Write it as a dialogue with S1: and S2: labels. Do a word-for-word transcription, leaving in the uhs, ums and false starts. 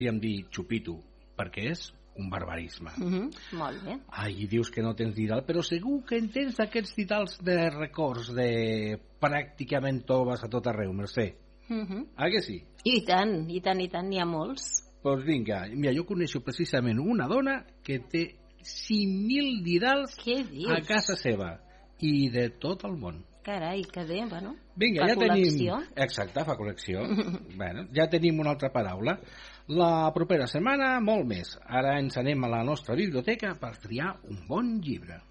S1: podríem dir xupito, perquè és un barbarisme.
S2: Mm-hmm. Molt bé.
S1: Ai, dius que no tens didal, però segur que en tens d'aquests didals de records de pràcticament toves a tot arreu, Mercè.
S2: Mm-hmm.
S1: Ah, que sí?
S2: I tant, i tant, i tant, n'hi ha molts.
S1: Doncs pues vinga, mira, jo coneixo precisament una dona que té cinc mil didals a casa seva i de tot el món.
S2: Carai, que bé, bueno.
S1: Vinga, ja col·lecció. Tenim... Exacte, fa col·lecció. Bueno, ja tenim una altra paraula. La propera setmana, molt més. Ara ens anem a la nostra biblioteca per triar un bon llibre.